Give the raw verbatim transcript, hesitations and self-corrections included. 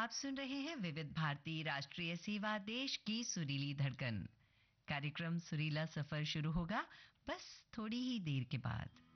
आप सुन रहे हैं विविध भारती राष्ट्रीय सेवा देश की सुरीली धड़कन। कार्यक्रम सुरीला सफर शुरू होगा बस थोड़ी ही देर के बाद।